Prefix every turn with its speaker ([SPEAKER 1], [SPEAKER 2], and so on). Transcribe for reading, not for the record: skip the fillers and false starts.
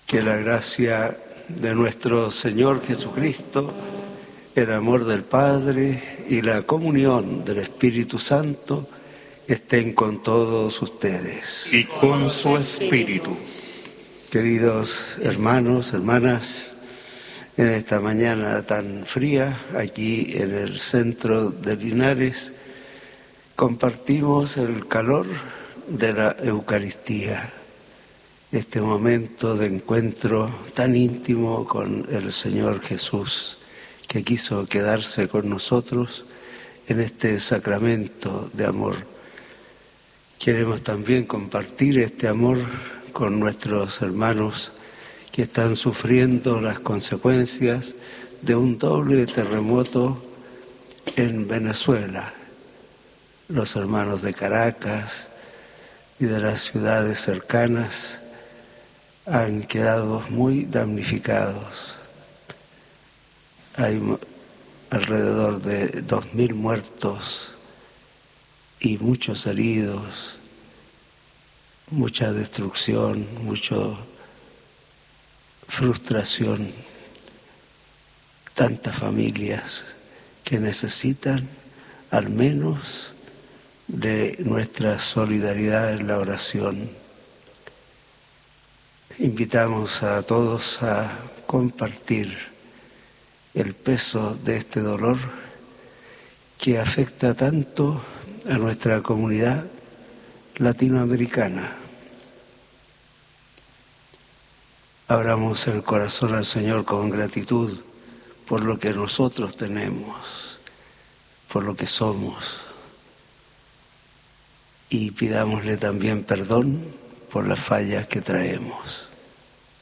[SPEAKER 1] Que la gracia de nuestro Señor Jesucristo, el amor del Padre y la comunión del Espíritu Santo estén con todos ustedes.
[SPEAKER 2] Y con su espíritu.
[SPEAKER 1] Queridos hermanos, hermanas, en esta mañana tan fría, aquí en el centro de Linares, compartimos el calor de la Eucaristía, este momento de encuentro tan íntimo con el Señor Jesús, que quiso quedarse con nosotros en este sacramento de amor. Queremos también compartir este amor con nuestros hermanos que están sufriendo las consecuencias de un doble terremoto en Venezuela. Los hermanos de Caracas y de las ciudades cercanas han quedado muy damnificados. Hay alrededor de 2.000 muertos y muchos heridos, mucha destrucción, mucha frustración, tantas familias que necesitan al menos de nuestra solidaridad en la oración. Invitamos a todos a compartir el peso de este dolor que afecta tanto a nuestra comunidad latinoamericana. Abramos el corazón al Señor con gratitud por lo que nosotros tenemos, por lo que somos, y pidámosle también perdón por las fallas que traemos.